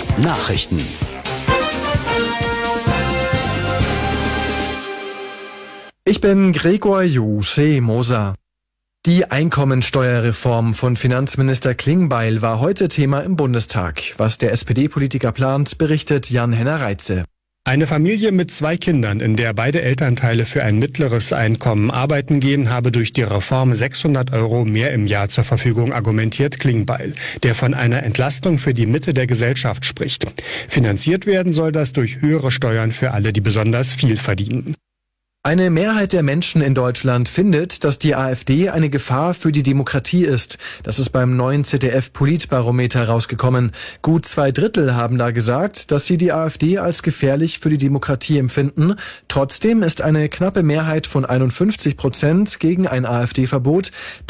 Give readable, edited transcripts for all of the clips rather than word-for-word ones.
Nachrichten. Ich bin Gregor Moser. Die Einkommensteuerreform von Finanzminister Klingbeil war heute Thema im Bundestag. Was der SPD-Politiker plant, berichtet Jan-Henner Reitze. Eine Familie mit 2 Kindern, in der beide Elternteile für ein mittleres Einkommen arbeiten gehen, habe durch die Reform 600 € mehr im Jahr zur Verfügung, argumentiert Klingbeil, der von einer Entlastung für die Mitte der Gesellschaft spricht. Finanziert werden soll das durch höhere Steuern für alle, die besonders viel verdienen. Eine Mehrheit der Menschen in Deutschland findet, dass die AfD eine Gefahr für die Demokratie ist. Das ist beim neuen ZDF-Politbarometer rausgekommen. Gut 2/3 haben da gesagt, dass sie die AfD als gefährlich für die Demokratie empfinden. Trotzdem ist eine knappe Mehrheit von 51% gegen ein AfD-Verbot.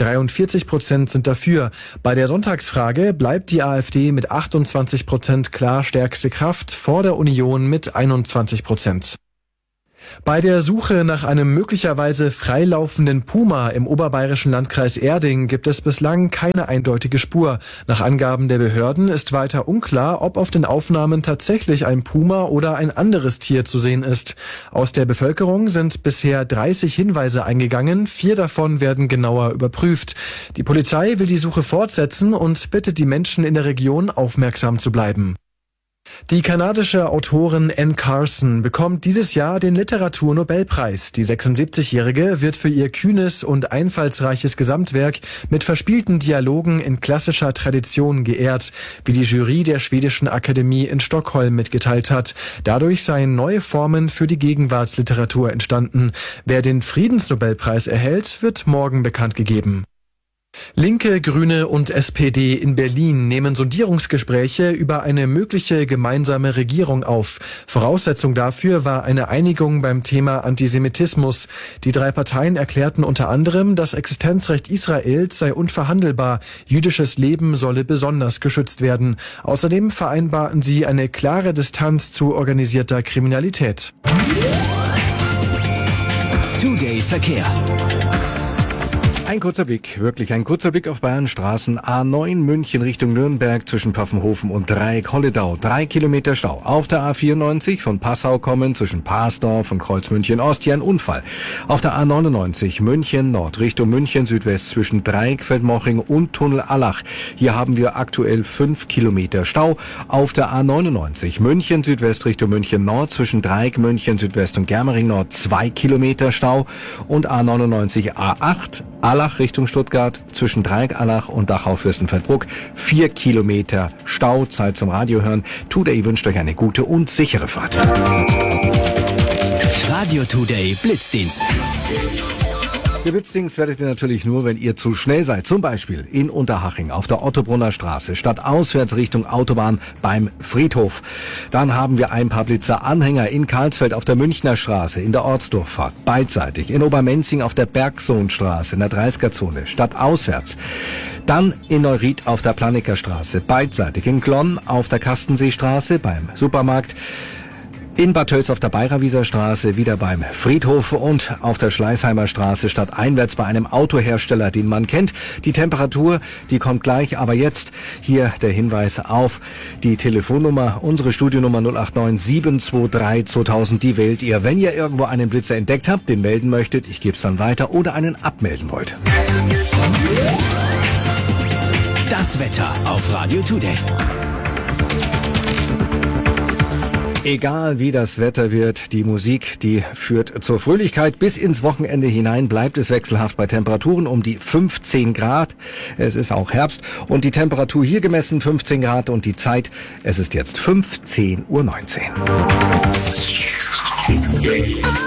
43% sind dafür. Bei der Sonntagsfrage bleibt die AfD mit 28% klar stärkste Kraft vor der Union mit 21%. Bei der Suche nach einem möglicherweise freilaufenden Puma im oberbayerischen Landkreis Erding gibt es bislang keine eindeutige Spur. Nach Angaben der Behörden ist weiter unklar, ob auf den Aufnahmen tatsächlich ein Puma oder ein anderes Tier zu sehen ist. Aus der Bevölkerung sind bisher 30 Hinweise eingegangen, 4 davon werden genauer überprüft. Die Polizei will die Suche fortsetzen und bittet die Menschen in der Region, aufmerksam zu bleiben. Die kanadische Autorin Anne Carson bekommt dieses Jahr den Literaturnobelpreis. Die 76-Jährige wird für ihr kühnes und einfallsreiches Gesamtwerk mit verspielten Dialogen in klassischer Tradition geehrt, wie die Jury der Schwedischen Akademie in Stockholm mitgeteilt hat. Dadurch seien neue Formen für die Gegenwartsliteratur entstanden. Wer den Friedensnobelpreis erhält, wird morgen bekannt gegeben. Linke, Grüne und SPD in Berlin nehmen Sondierungsgespräche über eine mögliche gemeinsame Regierung auf. Voraussetzung dafür war eine Einigung beim Thema Antisemitismus. Die 3 Parteien erklärten unter anderem, das Existenzrecht Israels sei unverhandelbar. Jüdisches Leben solle besonders geschützt werden. Außerdem vereinbarten sie eine klare Distanz zu organisierter Kriminalität. Today Verkehr. Ein kurzer Blick auf Bayernstraßen. A9 München Richtung Nürnberg zwischen Pfaffenhofen und Dreieck-Holledau. 3 Kilometer Stau. Auf der A94 von Passau kommen zwischen Parsdorf und Kreuzmünchen-Ost hier ein Unfall. Auf der A99 München Nord Richtung München Südwest zwischen Dreieck-Feldmoching und Tunnel Allach. Hier haben wir aktuell 5 Kilometer Stau. Auf der A99 München Südwest Richtung München Nord zwischen Dreieck München Südwest und Germering Nord 2 Kilometer Stau. Und A99 A8 Allach Richtung Stuttgart zwischen Dreieck-Allach und Dachau-Fürstenfeldbruck 4 Kilometer Stau. Zeit zum Radio hören. Today wünscht euch eine gute und sichere Fahrt. Radio Today Blitzdienst. Der Blitzdienst werdet ihr natürlich nur, wenn ihr zu schnell seid. Zum Beispiel in Unterhaching auf der Ottobrunner Straße, statt auswärts Richtung Autobahn beim Friedhof. Dann haben wir ein paar Blitzer-Anhänger in Karlsfeld auf der Münchner Straße, in der Ortsdurchfahrt, beidseitig. In Obermenzing auf der Bergsohnstraße, in der 30er-Zone, statt auswärts. Dann in Neuried auf der Plannecker Straße, beidseitig. In Glonn auf der Kastenseestraße beim Supermarkt. In Bad Tölz auf der Bayerwieser Straße, wieder beim Friedhof und auf der Schleißheimer Straße statt einwärts bei einem Autohersteller, den man kennt. Die Temperatur, die kommt gleich, aber jetzt hier der Hinweis auf die Telefonnummer, unsere Studionummer 089 723 2000, die wählt ihr, wenn ihr irgendwo einen Blitzer entdeckt habt, den melden möchtet, ich gebe es dann weiter, oder einen abmelden wollt. Das Wetter auf Radio Today. Egal wie das Wetter wird, die Musik, die führt zur Fröhlichkeit. Bis ins Wochenende hinein bleibt es wechselhaft bei Temperaturen um die 15 Grad. Es ist auch Herbst und die Temperatur hier gemessen 15 Grad und die Zeit, es ist jetzt 15:19 Uhr.